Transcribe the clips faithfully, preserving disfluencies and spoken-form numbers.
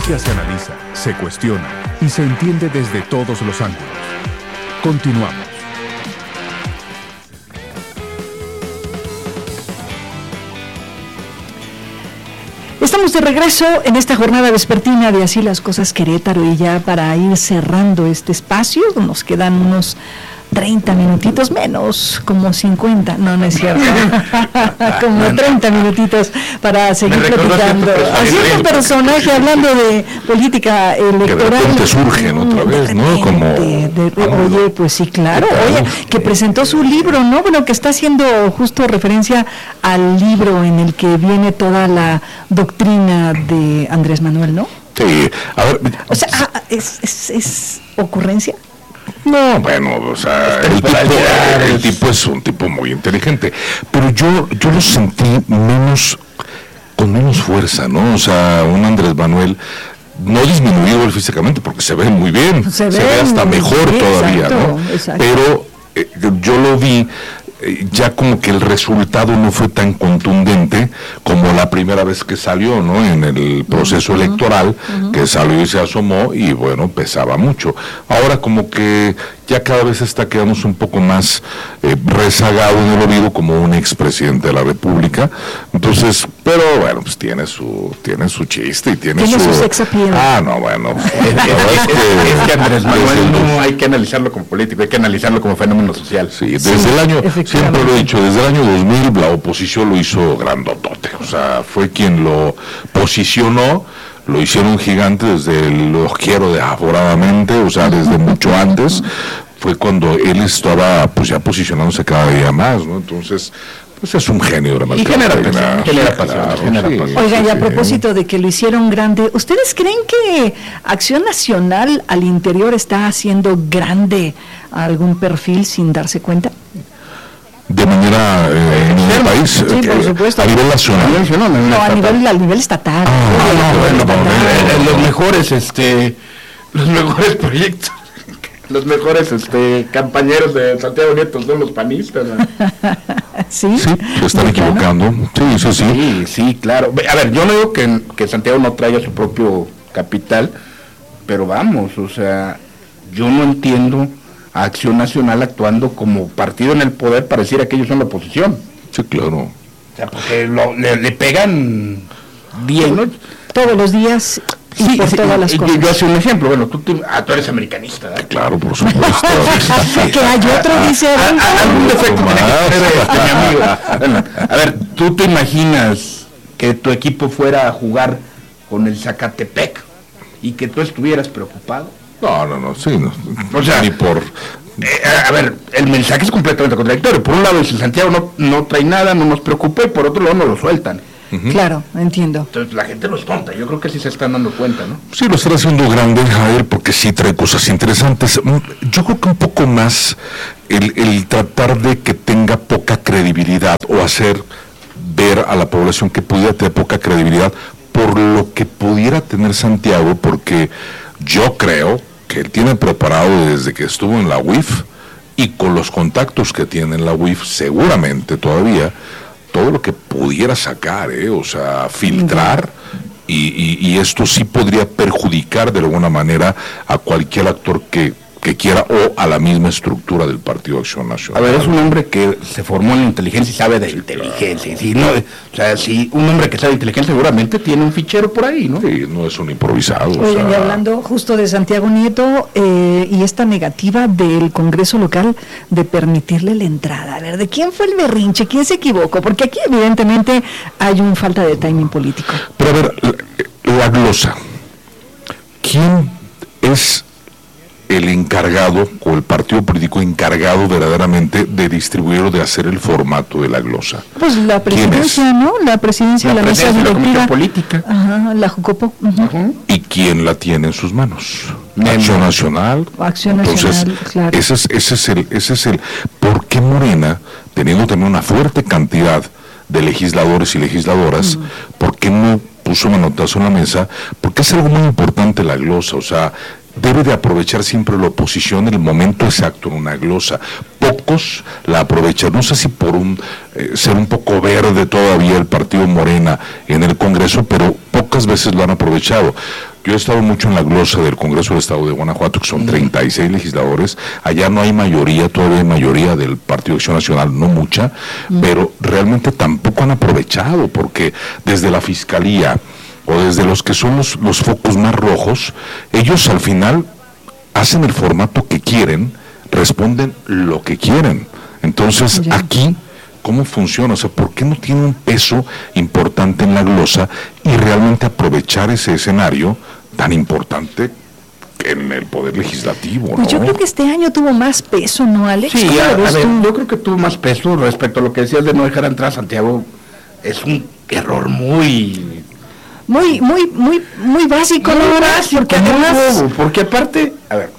noticia se analiza, se cuestiona y se entiende desde todos los ángulos. Continuamos. Estamos de regreso en esta jornada vespertina de Así las Cosas Querétaro, y ya para ir cerrando este espacio nos quedan unos treinta minutitos menos, como cincuenta, no, no es cierto, como treinta minutitos para seguir platicando. Así un personaje hablando de política electoral. Que de repente surgen otra vez, ¿no? Como... De, de, de, oye, pues sí, claro, oye, que presentó su libro, ¿no? Bueno, que está haciendo justo referencia al libro en el que viene toda la doctrina de Andrés Manuel, ¿no? Sí, a ver... O sea, ¿es, es, es ocurrencia? No, bueno, o sea, el tipo, el tipo es un tipo muy inteligente, pero yo yo lo sentí menos, con menos fuerza, ¿no? O sea, un Andrés Manuel no disminuido él físicamente, porque se ve muy bien, se, se ve, ve hasta mejor bien, todavía, exacto, ¿no? Exacto. Pero eh, yo lo vi ya como que el resultado no fue tan contundente como la primera vez que salió, ¿no? En el proceso uh-huh. electoral, uh-huh. que salió y se asomó y bueno, pesaba mucho. Ahora como que ya cada vez está quedándose un poco más eh, rezagado en el olvido como un expresidente de la República. Entonces, pero bueno, pues tiene su tiene su chiste y tiene, ¿Tiene su... su sex appeal? Ah, no, bueno. es, que, es que Andrés Manuel no hay que analizarlo como político, hay que analizarlo como fenómeno social. Sí, desde sí, el año, siempre lo he dicho, desde el año dos mil la oposición lo hizo grandotote. O sea, fue quien lo posicionó. Lo hicieron gigante desde el, los quiero desaforadamente, o sea, desde mucho antes, fue cuando él estaba pues ya posicionándose cada día más, ¿no? Entonces, pues es un genio de la y genera, genera, genera pasión, claro, genera sí, pasión. Oigan, sí, y a sí. propósito de que lo hicieron grande, ¿ustedes creen que Acción Nacional al interior está haciendo grande algún perfil sin darse cuenta? De manera eh, en el país, sí, eh, por supuesto. a nivel nacional. No, no, no a nivel a nivel estatal. Ah, no, bueno, no, no, los mejores, este, los mejores proyectos, los mejores, este, campañeros de Santiago Nieto son los panistas, ¿no? sí, sí, se están equivocando. Sí, eso sí. Sí, sí, claro. A ver, yo no digo que, que Santiago no traiga su propio capital, pero vamos, o sea, yo no entiendo a Acción Nacional actuando como partido en el poder para decir que ellos son la oposición. Sí, claro. O sea, porque lo, le, le pegan bien, ¿no? Todos los días y sí, por sí, todas las yo, cosas. yo hacía un ejemplo, bueno, tú, tú, ah, tú eres americanista, ¿verdad? Claro, por supuesto. Que hay otro, dice algún defecto tiene que tener este, mi amigo. Bueno, a ver, ¿tú te imaginas que tu equipo fuera a jugar con el Zacatepec y que tú estuvieras preocupado? No, no, no, sí, no. O sea, ni por... Eh, a ver, el mensaje es completamente contradictorio. Por un lado, si Santiago no, no trae nada, no nos preocupa, y por otro lado, no lo sueltan. Uh-huh. Claro, entiendo. Entonces, la gente no es tonta, yo creo que sí se están dando cuenta, ¿no? Sí, lo están haciendo grande, Javier, porque sí trae cosas interesantes. Yo creo que un poco más el, el tratar de que tenga poca credibilidad o hacer ver a la población que pudiera tener poca credibilidad por lo que pudiera tener Santiago, porque yo creo que él tiene preparado desde que estuvo en la U I F y con los contactos que tiene en la U I F seguramente todavía, todo lo que pudiera sacar, ¿eh? O sea, filtrar, y, y, y esto sí podría perjudicar de alguna manera a cualquier actor que, que quiera o a la misma estructura del Partido Acción Nacional. A ver, es un hombre que se formó en la inteligencia y sabe de inteligencia. Si no, o sea, si un hombre que sabe de inteligencia seguramente tiene un fichero por ahí, ¿no? Sí, no es un improvisado. Oye, o sea... y hablando justo de Santiago Nieto eh, y esta negativa del Congreso local de permitirle la entrada. A ver, ¿de quién fue el berrinche? ¿Quién se equivocó? Porque aquí evidentemente hay una falta de timing político. Pero a ver, la, la glosa. ¿Quién es el encargado o el partido político encargado verdaderamente de distribuir o de hacer el formato de la glosa? Pues la presidencia, ¿no? La presidencia, la, la mesa directiva. La directiva. política. Ajá, la Jucopo. Uh-huh. Uh-huh. ¿Y quién la tiene en sus manos? Nemo. Acción Nacional. Acción Entonces, Nacional, claro. ese es, ese es el, ese es el, ¿por qué Morena, teniendo también una fuerte cantidad de legisladores y legisladoras, uh-huh. por qué no puso manotazo en la mesa? Porque es algo muy importante la glosa, o sea, debe de aprovechar siempre la oposición el momento exacto en una glosa. Pocos la aprovechan, no sé si por un eh, ser un poco verde todavía el partido Morena en el Congreso, pero pocas veces lo han aprovechado. Yo he estado mucho en la glosa del Congreso del Estado de Guanajuato, que son treinta y seis legisladores. Allá no hay mayoría, todavía hay mayoría del Partido de Acción Nacional, no mucha, mm. pero realmente tampoco han aprovechado, porque desde la Fiscalía o desde los que son los, los focos más rojos, ellos al final hacen el formato que quieren, responden lo que quieren. Entonces, ya. aquí, ¿cómo funciona? O sea, ¿por qué no tiene un peso importante en la glosa y realmente aprovechar ese escenario tan importante en el Poder Legislativo? Pues ¿no? yo creo que este año tuvo más peso, ¿no, Alex? Sí, a, a ver, yo creo que tuvo más peso respecto a lo que decías de no dejar entrar a Santiago. Es un error muy... Muy, muy, muy, muy básico, muy ¿no? básico, porque además... Porque aparte, a ver,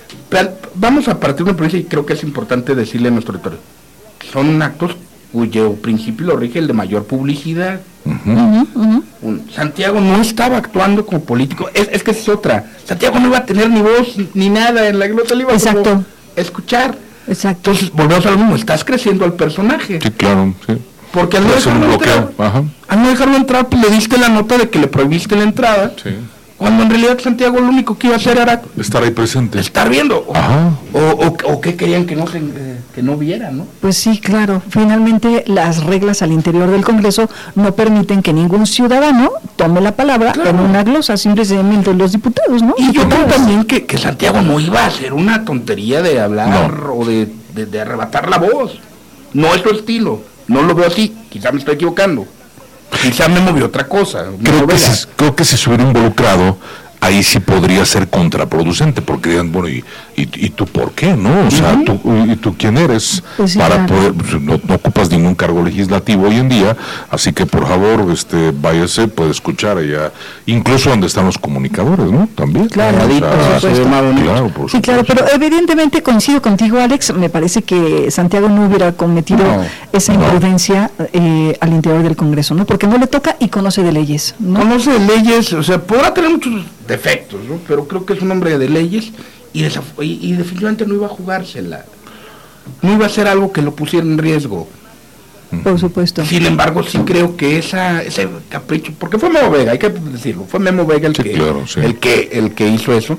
vamos a partir de una premisa y creo que es importante decirle a nuestro auditorio. Son actos cuyo principio lo rige el de mayor publicidad. Uh-huh. Uh-huh. Un, Santiago no estaba actuando como político, es, es que es otra. Santiago no iba a tener ni voz ni nada en la glosa, le iba Exacto. a escuchar. Exacto. Entonces, volvemos a lo mismo, estás creciendo al personaje. Sí, claro, sí. Porque al no, dejarlo entrar, al no dejarlo entrar, pues le diste la nota de que le prohibiste la entrada. Sí. Cuando en realidad Santiago lo único que iba a hacer era estar ahí presente, estar viendo, o, Ajá. o, o, o que querían que no se, eh, que no viera, ¿no? Pues sí, claro. Finalmente las reglas al interior del Congreso no permiten que ningún ciudadano tome la palabra claro. en una glosa, simplemente los diputados, ¿no? Y diputados. yo creo también que, que Santiago no iba a hacer una tontería de hablar no. o de, de, de arrebatar la voz. No es su estilo. No lo veo así, quizá me estoy equivocando. Quizá me movió otra cosa. Creo que, si, creo que si se hubiera involucrado, ahí sí podría ser contraproducente, porque digan, bueno, ¿y, y, y tú por qué, no? O sea, uh-huh. ¿tú, ¿y tú quién eres? Pues sí, para claro. poder, pues, no, no ocupas ningún cargo legislativo hoy en día, así que por favor, este, váyase, puede escuchar allá, incluso donde están los comunicadores, ¿no? También. Claro, o sea, por supuesto. Claro, por sí, claro, pero evidentemente coincido contigo, Alex, me parece que Santiago no hubiera cometido no, esa imprudencia no. eh, al interior del Congreso, ¿no? Porque no le toca y conoce de leyes, ¿no? Conoce de leyes, o sea, podrá tener muchos defectos, ¿no? Pero creo que es un hombre de leyes y, desaf- y, y definitivamente no iba a jugársela, no iba a hacer algo que lo pusiera en riesgo. Por supuesto. Sin embargo, sí creo que esa ese capricho, porque fue Memo Vega, hay que decirlo, fue Memo Vega el, sí, que, claro, sí. el que el que hizo eso.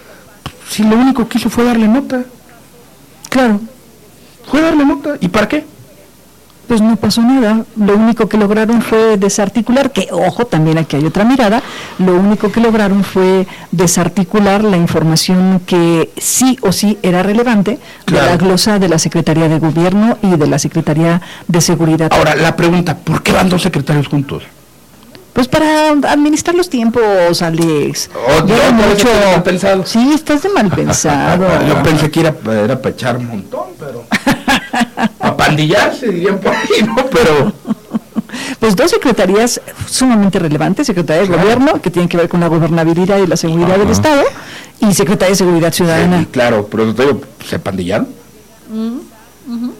Sí, lo único que hizo fue darle nota. Claro. Fue darle nota. ¿Y para qué? Pues no pasó nada, lo único que lograron fue desarticular, que ojo, también aquí hay otra mirada, lo único que lograron fue desarticular la información que sí o sí era relevante claro. de la glosa de la Secretaría de Gobierno y de la Secretaría de Seguridad. Ahora, la pregunta, ¿por qué van dos secretarios juntos? Pues para administrar los tiempos, Alex. Oh, yo no, mucho mal pensado. Sí, estás de mal pensado. Yo pensé que era, era para echar un montón, pero... a pandillarse, dirían por ahí, ¿no? Pero... Pues dos secretarías sumamente relevantes, Secretaría de claro. Gobierno, que tienen que ver con la gobernabilidad y la seguridad Ajá. del Estado, y Secretaría de Seguridad Ciudadana. Sí, claro, pero te digo, ¿se pandillaron? Uh-huh. Uh-huh.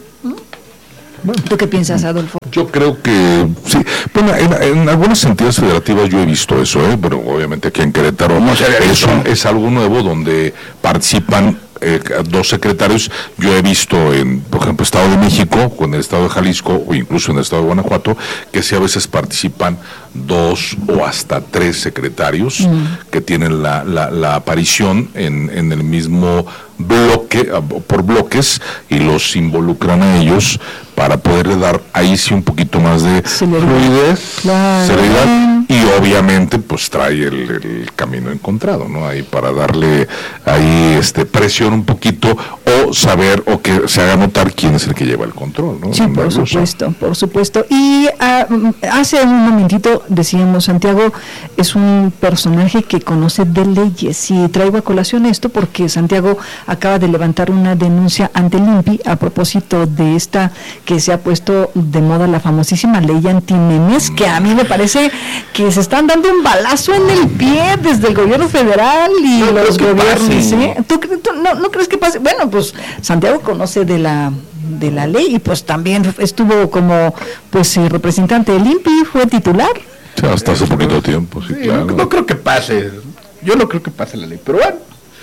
Bueno, ¿tú qué piensas, Adolfo? Yo creo que sí. Bueno, en, en algunas entidades federativas yo he visto eso, ¿eh? Pero obviamente aquí en Querétaro no es, un, es algo nuevo donde participan eh, dos secretarios. Yo he visto en, por ejemplo, Estado de México, con el Estado de Jalisco o incluso en el Estado de Guanajuato, que sí a veces participan dos o hasta tres secretarios mm. que tienen la, la, la aparición en, en el mismo bloque, por bloques, y los involucran a ellos para poderle dar ahí sí un poquito más de fluidez, claro. celeridad, y obviamente pues trae el, el camino encontrado, ¿no? Ahí para darle ahí este presión un poquito o saber o que se haga notar quién es el que lleva el control, ¿no? Sí, por supuesto, por supuesto. Y uh, hace un momentito decíamos, Santiago es un personaje que conoce de leyes, y traigo a colación esto porque Santiago acaba de levantar una denuncia ante el I N P I a propósito de esta que se ha puesto de moda, la famosísima ley antimemes, que a mí me parece que se están dando un balazo en el pie desde el gobierno federal y no los gobiernos, ¿eh? ¿Tú, tú no, no crees que pase? Bueno, pues Santiago conoce de la de la ley y pues también estuvo como pues representante del I N P I, fue titular. Sí, hasta hace poquito tiempo, sí, sí claro. No, no creo que pase, yo no creo que pase la ley, pero bueno.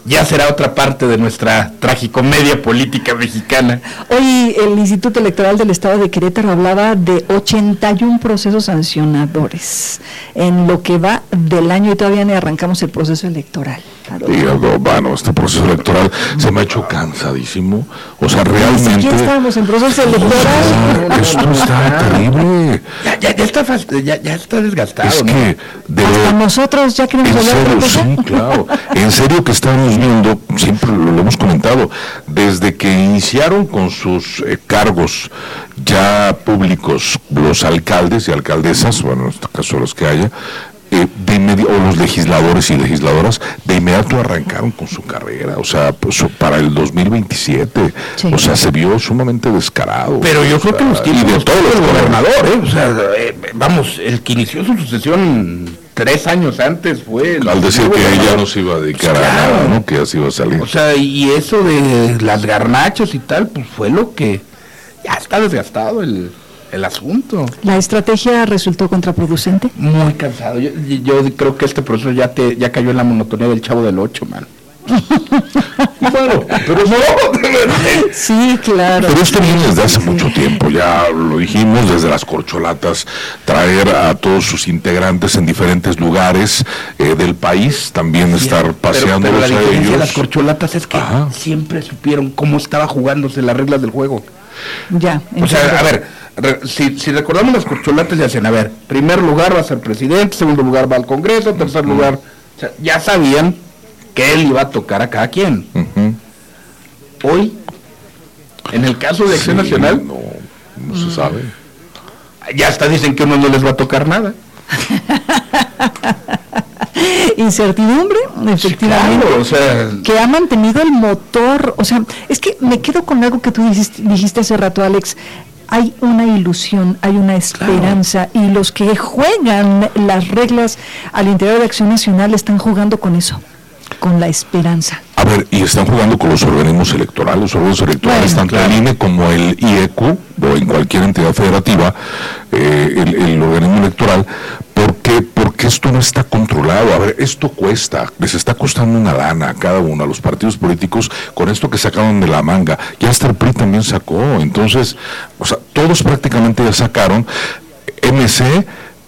ya será otra parte de nuestra tragicomedia política mexicana. Hoy el Instituto Electoral del Estado de Querétaro hablaba de ochenta y uno procesos sancionadores en lo que va del año y todavía ni arrancamos el proceso electoral. Y algo, bueno, este proceso electoral se me ha hecho cansadísimo. O sea, realmente. Aquí estamos en proceso electoral. No, esto está terrible. Ya, ya, ya, está, ya, ya está desgastado. Es ¿no? que de, hasta nosotros ya queremos en hablar de serio, cosa. sí, claro. En serio que estamos viendo, siempre lo, lo hemos comentado, desde que iniciaron con sus eh, cargos ya públicos los alcaldes y alcaldesas, bueno, en este caso los que haya, Eh, de inmediato, o los legisladores y legisladoras de inmediato arrancaron con su carrera, o sea, pues, para el dos mil veintisiete, sí. O sea, se vio sumamente descarado. Pero yo creo sea, que los tiempos y de todos los gobernadores, ¿eh? O sea, eh, vamos, el que inició su sucesión tres años antes fue... El al decir que ella no se iba a dedicar pues, claro. a nada, ¿no? Que ya se iba a salir. O sea, y eso de las garnachos y tal, pues fue lo que... Ya está desgastado el... el asunto. ¿La estrategia resultó contraproducente? Muy cansado. Yo, yo creo que este proceso ya te ya cayó en la monotonía del Chavo del Ocho, man. Bueno, pero no. Sí, claro. Pero esto viene desde hace mucho tiempo, ya lo dijimos, desde las corcholatas, traer a todos sus integrantes en diferentes lugares eh, del país, también sí, estar paseándolos pero, pero la a ellos. De las corcholatas es que Ajá. siempre supieron cómo estaba jugándose las reglas del juego. Ya. O sea, a ver, re, si, si recordamos las corcholatas, ya hacen, a ver, primer lugar va a ser presidente, segundo lugar va al Congreso, tercer uh-huh. lugar, o sea, ya sabían que él iba a tocar a cada quien. Uh-huh. Hoy, en el caso de Acción sí, Nacional, no, no se sabe. Ya hasta dicen que a uno no les va a tocar nada. Incertidumbre, efectivamente, claro, o sea, que ha mantenido el motor, o sea, es que me quedo con algo que tú dijiste, dijiste hace rato, Alex. Hay una ilusión, hay una esperanza, claro. Y los que juegan las reglas al interior de Acción Nacional están jugando con eso, con la esperanza. A ver, y están jugando con los organismos electorales, los organismos electorales, bueno, tanto claro. el I N E como el I E C U, o en cualquier entidad federativa, eh, el, el organismo electoral, porque porque esto no está controlado. A ver, esto cuesta, les está costando una lana a cada uno, a los partidos políticos, con esto que sacaron de la manga. Ya hasta el P R I también sacó, entonces, o sea, todos prácticamente ya sacaron. M C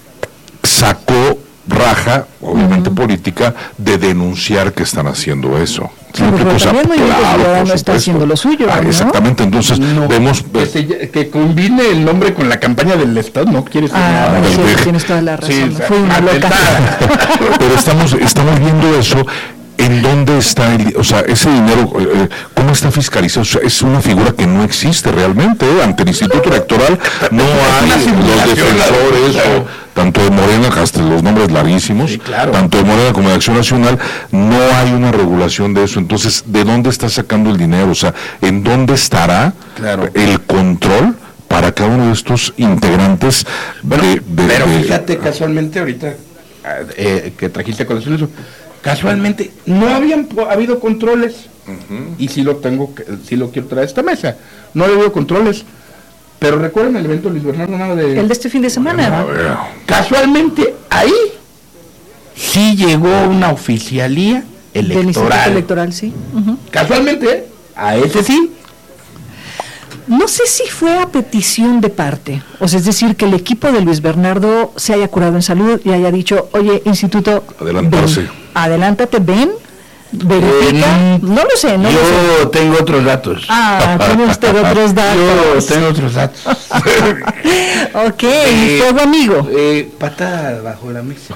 sacó raja, obviamente uh-huh. política, de denunciar que están haciendo eso. Claro, pero cosa, también claro, no está haciendo lo suyo, ah, ¿no? Exactamente, entonces no, vemos... Que, se, que combine el nombre con la campaña del Estado, no quiere ser ah, nada. Bueno, sí, tienes toda la razón, sí, fue una loca. Pero estamos, estamos viendo eso... ¿En dónde está el, o sea, ese dinero, eh, cómo está fiscalizado? O sea, es una figura que no existe realmente, ¿eh? Ante el Instituto Electoral no hay los defensores, o, tanto de Morena, hasta los nombres larguísimos, sí, claro. tanto de Morena como de Acción Nacional, no hay una regulación de eso. Entonces, ¿de dónde está sacando el dinero? O sea, ¿en dónde estará claro. el control para cada uno de estos integrantes? Bueno, de, de, pero de, fíjate, casualmente, ahorita eh, que trajiste a colación eso, casualmente no habían habido controles uh-huh. y sí lo tengo sí lo quiero traer a esta mesa, no había habido controles, pero recuerden el evento de Luis Bernardo Nava de el de este fin de semana, bueno, casualmente ahí sí llegó una oficialía electoral del Instituto Electoral, sí uh-huh. casualmente a ese sí. No sé si fue a petición de parte, o sea, es decir, que el equipo de Luis Bernardo se haya curado en salud y haya dicho, oye, instituto, adelantarse. Ven, adelántate, ven, verifica, eh, no lo sé, no yo lo sé. tengo otros datos. Ah, tiene usted otros datos. Yo tengo otros datos. Ok, eh, todo amigo. Eh, patada bajo la mesa.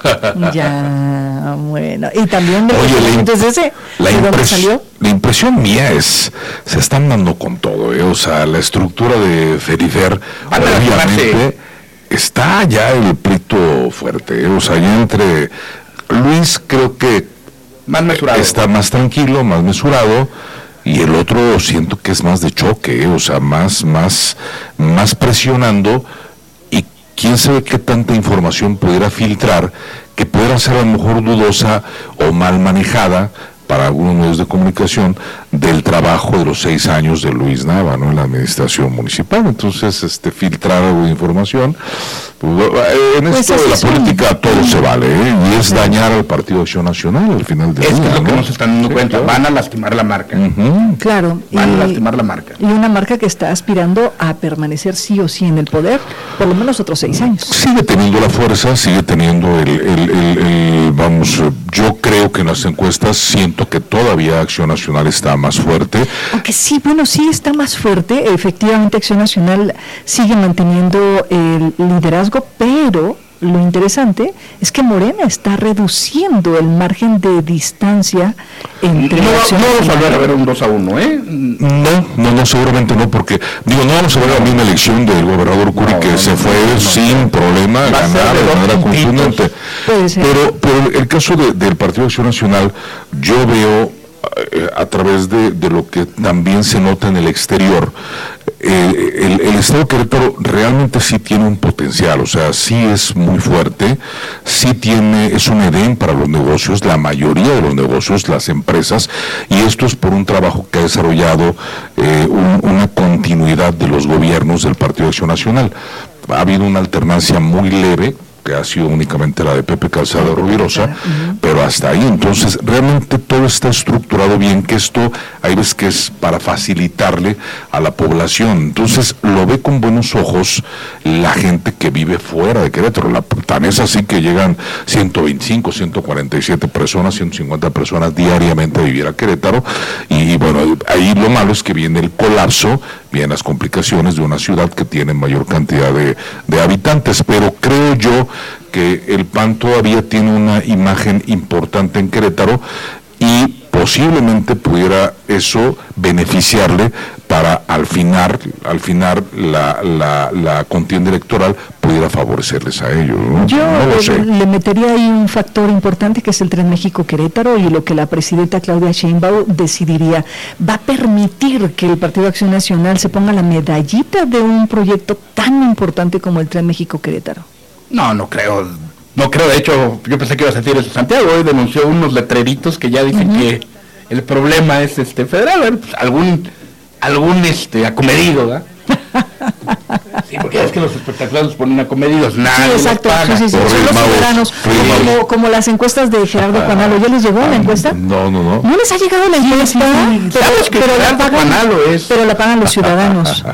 Ya, bueno. Y también de Oye, la, entonces ese, la, impres salió? la impresión mía es, se están dando con todo, ¿eh? O sea, la estructura de Ferifer, ah, obviamente, está ya el pleito fuerte, ¿eh? O sea, ya entre Luis creo que más mesurado. Está más tranquilo, más mesurado, y el otro siento que es más de choque, ¿eh? O sea, más, más, más presionando, y quién sabe qué tanta información pudiera filtrar, que pudiera ser a lo mejor dudosa o mal manejada para algunos medios de comunicación, del trabajo de los seis años de Luis Nava, ¿no?, en la administración municipal. Entonces, este, filtrar algo de información, pues, en pues esto de la política son. todo se vale, ¿eh? Y es dañar al Partido Acción Nacional al final del es día. Es lo ¿no? que nos están dando sí, cuenta, claro. Van a lastimar la marca. Uh-huh. Claro. Van y, a lastimar la marca. Y una marca que está aspirando a permanecer sí o sí en el poder, por lo menos otros seis años. Sigue teniendo la fuerza, sigue teniendo el, el, el, el vamos, yo creo que en las encuestas siento que todavía Acción Nacional está más fuerte. Aunque sí, bueno, sí está más fuerte, efectivamente Acción Nacional sigue manteniendo el liderazgo, pero lo interesante es que Morena está reduciendo el margen de distancia entre... No, no vamos a volver a ver un dos a uno, ¿eh? No, no, no, seguramente no, porque, digo, no vamos a ver la misma elección del gobernador Curi, no, que no, se no, fue no, no, sin no, problema a ganar de manera contundente. Pero, pero el caso de, del Partido Acción Nacional, yo veo eh, a través de, de lo que también se nota en el exterior, Eh, el, el Estado de Querétaro realmente sí tiene un potencial, o sea, sí es muy fuerte, sí tiene, es un edén para los negocios, la mayoría de los negocios, las empresas, y esto es por un trabajo que ha desarrollado eh, un, una continuidad de los gobiernos del Partido de Acción Nacional. Ha habido una alternancia muy leve, que ha sido únicamente la de Pepe Calzada Rubirosa, uh-huh. pero hasta ahí. Entonces, realmente todo está estructurado bien, que esto hay veces que es para facilitarle a la población. Entonces, lo ve con buenos ojos la gente que vive fuera de Querétaro. La, tan es así que llegan ciento veinticinco, ciento cuarenta y siete personas, ciento cincuenta personas diariamente a vivir a Querétaro, y bueno, ahí lo malo es que viene el colapso, vienen las complicaciones de una ciudad que tiene mayor cantidad de, de habitantes, pero creo yo que el P A N todavía tiene una imagen importante en Querétaro y posiblemente pudiera eso beneficiarle para al final, al final la, la, la contienda electoral pudiera favorecerles a ellos, ¿no? Yo no lo sé. Le metería ahí un factor importante que es el Tren México-Querétaro y lo que la presidenta Claudia Sheinbaum decidiría. ¿Va a permitir que el Partido Acción Nacional se ponga la medallita de un proyecto tan importante como el Tren México-Querétaro? No, no creo. No creo, de hecho, yo pensé que ibas a decir eso. Santiago hoy denunció unos letreritos que ya dicen uh-huh. que el problema es este federal, ¿verdad? Pues algún algún este acomedido, ¿verdad? Sí, porque es que los espectaculares los ponen acomedidos, nadie sí, exacto, los paga. Sí, sí, sí, son los soberanos, como, como las encuestas de Gerardo ah, Cuanalo. ¿Ya les llegó ah, la encuesta? No, no, no. ¿No les ha llegado la encuesta? Sí, sí, sí. Pero, que pero, la pagan, es... pero la pagan los ciudadanos.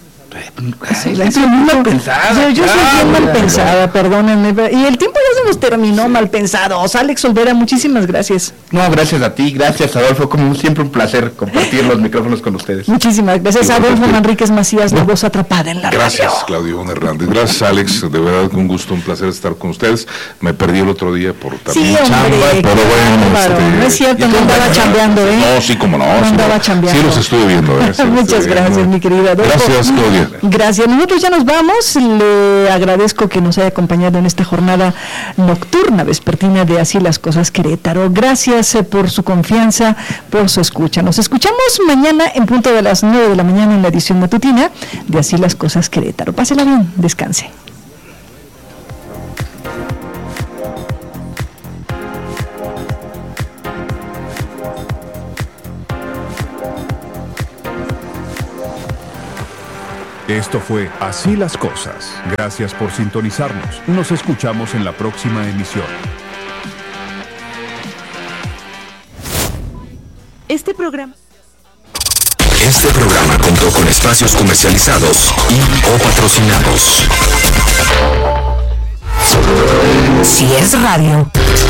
Sí, la estoy muy mal pensada. Yo, yo soy bien mal pensada, perdónenme. Y el tiempo ya se nos terminó sí. mal pensados. Alex Olvera, muchísimas gracias. No, gracias a ti, gracias Adolfo. Como siempre un placer compartir los micrófonos con ustedes. Muchísimas gracias a Adolfo Manríquez Macías, la voz atrapada en la gracias, radio. Gracias, Claudio Hernández. Gracias, Alex. De verdad, un gusto, un placer estar con ustedes. Me perdí el otro día por también sí, chamba, hombre, pero bueno. Claro, este, no es cierto, no andaba chambeando, ¿eh? No, sí, como no. No sí, andaba no. chambeando. Sí, los estuve viendo. Eh, sí, Muchas gracias, viendo. mi querida Adolfo. Gracias, Claudia. Gracias. Nosotros ya nos vamos. Le agradezco que nos haya acompañado en esta jornada nocturna, vespertina de Así las Cosas Querétaro. Gracias eh, por su confianza, por su escucha. Nos escuchamos mañana en punto de las nueve de la mañana en la edición matutina de Así las Cosas Querétaro. Pásela bien, descanse. Esto fue Así las Cosas. Gracias por sintonizarnos. Nos escuchamos en la próxima emisión. Este programa... Este programa contó con espacios comercializados y o patrocinados. Si es radio,